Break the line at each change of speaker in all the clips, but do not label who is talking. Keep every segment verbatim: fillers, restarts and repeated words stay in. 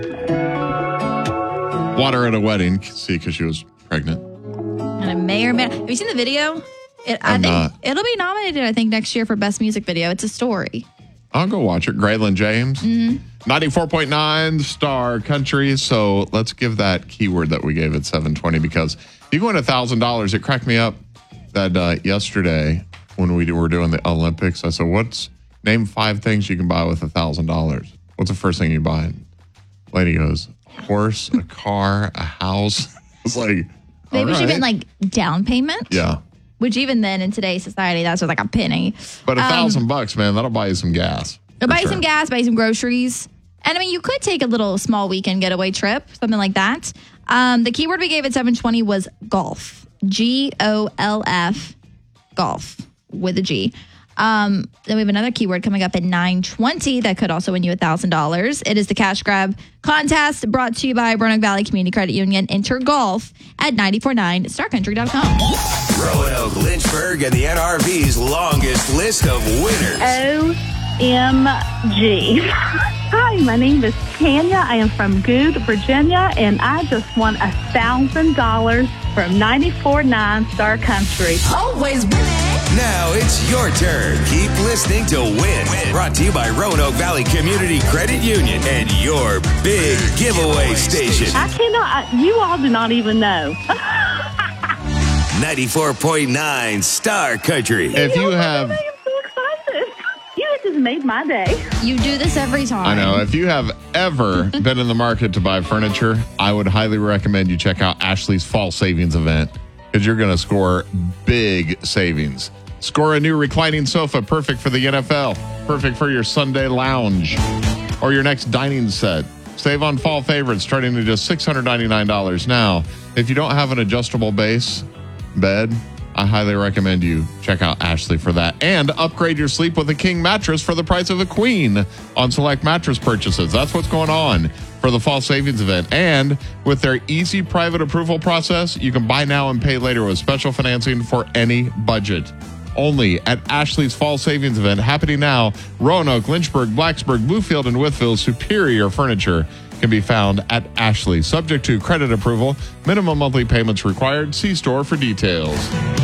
Water at a wedding. See, because she was pregnant.
And it may or may not. Have you seen the video? It, I
I'm
think
not.
it'll be nominated, I think, next year for Best Music Video. It's a story.
I'll go watch it. Graylin James. Mm-hmm. ninety-four point nine Star Country. So let's give that keyword that we gave at seven twenty because if you win one thousand dollars, it cracked me up that uh, yesterday when we were doing the Olympics, I said, what's, name five things you can buy with one thousand dollars. What's the first thing you buy? Lady goes, a horse, a car, a house. It's like,
Maybe
all
she
right.
meant like down payment.
Yeah.
Which even then in today's society, that's just like a penny.
But a
Um,
thousand bucks, man, that'll buy you some gas.
It'll
for
buy you
sure.
some gas, buy you some groceries. And I mean, you could take a little small weekend getaway trip, something like that. Um, the keyword we gave at seven twenty was golf. G O L F, golf with a G. Um, then we have another keyword coming up at nine twenty that could also win you one thousand dollars. It is the Cash Grab contest brought to you by Roanoke Valley Community Credit Union. Enter golf at nine four nine star country dot com.
Roanoke, Lynchburg, and the N R V's longest list of winners.
O M G. Hi, my name is Tanya. I am from Good, Virginia, and I just won one thousand dollars from ninety-four point nine Star Country.
Always winning.
Now it's your turn. Keep listening to Win. Brought to you by Roanoke Valley Community Credit Union and your big giveaway station.
I cannot, I, you all do not even know.
ninety-four point nine Star Country.
If you have...
I am so excited. You just made my day.
You do this every time.
I know. If you have ever been in the market to buy furniture, I would highly recommend you check out Ashley's Fall Savings event because you're going to score big savings. Score a new reclining sofa perfect for the N F L, perfect for your Sunday lounge or your next dining set. Save on fall favorites starting at just six hundred ninety-nine dollars now. If you don't have an adjustable base bed, I highly recommend you check out Ashley for that. And upgrade your sleep with a king mattress for the price of a queen on select mattress purchases. That's what's going on for the fall savings event. And with their easy private approval process, you can buy now and pay later with special financing for any budget. Only at Ashley's Fall Savings event happening now. Roanoke, Lynchburg, Blacksburg, Bluefield, and Wytheville superior furniture can be found at Ashley. Subject to credit approval, minimum monthly payments required. See store for details.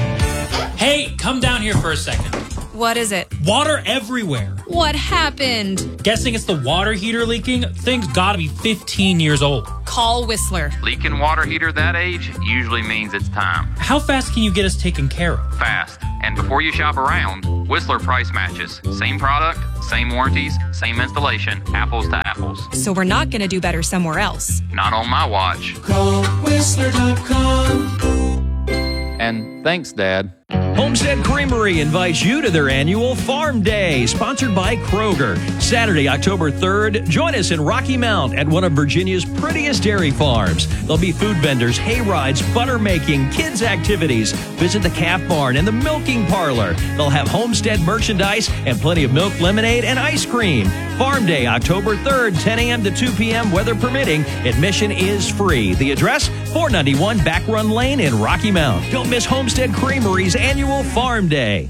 Hey, come down here for a second.
What is it?
Water everywhere.
What happened?
Guessing it's the water heater leaking? Thing's gotta be fifteen years old.
Call Whistler.
Leaking water heater that age usually means it's time.
How fast can you get us taken care of?
Fast. And before you shop around, Whistler price matches. Same product, same warranties, same installation, apples to apples.
So we're not going to do better somewhere else.
Not on my watch.
Call Whistler dot com.
And thanks, Dad.
Homestead Creamery invites you to their annual Farm Day, sponsored by Kroger. Saturday, October third, join us in Rocky Mount at one of Virginia's prettiest dairy farms. There'll be food vendors, hay rides, butter making, kids' activities. Visit the calf barn and the milking parlor. They'll have homestead merchandise and plenty of milk, lemonade, and ice cream. Farm Day, October third, ten a.m. to two p.m., weather permitting. Admission is free. The address, four ninety-one Back Run Lane in Rocky Mount. Don't miss Homestead Creamery's annual Farm Day.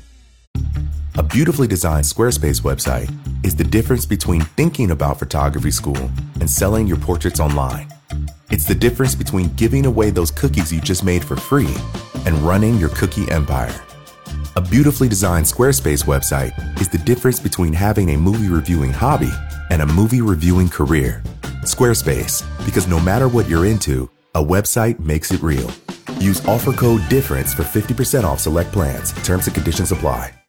A beautifully designed Squarespace website is the difference between thinking about photography school and selling your portraits online. It's the difference between giving away those cookies you just made for free and running your cookie empire. A beautifully designed Squarespace website is the difference between having a movie reviewing hobby and a movie reviewing career. Squarespace, because no matter what you're into, a website makes it real. Use offer code DIFFERENCE for fifty percent off select plans. Terms and conditions apply.